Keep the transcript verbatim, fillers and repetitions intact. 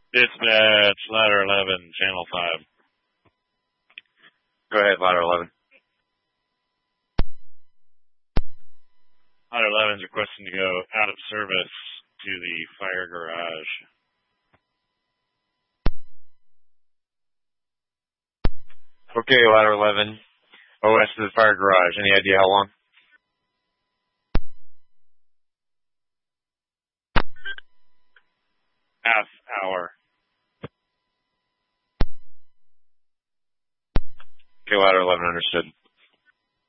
Dispatch, ladder eleven, channel five. Go ahead, ladder eleven. Ladder eleven is requesting to go out of service to the fire garage. Okay, ladder eleven. O S to the fire garage. Any idea how long? Half hour. Okay, ladder eleven, understood.